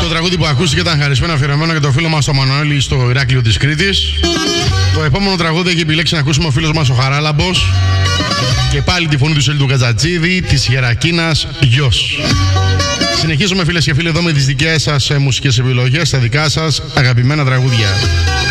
τραγούδι που ακούστηκε ήταν χαρισμένο αφιερωμένο για το φίλο μας το Μανώλη στο Ηράκλειο της Κρήτης. Το επόμενο τραγούδι έχει επιλέξει να ακούσουμε ο φίλος μας ο Χαράλαμπος. Και πάλι τη φωνή του Σελίδου Κατζατζίδη, της Γερακίνας Γιος. Συνεχίζουμε φίλες και φίλοι εδώ με τις δικές σας μουσικές επιλογές, τα δικά σας αγαπημένα τραγούδια.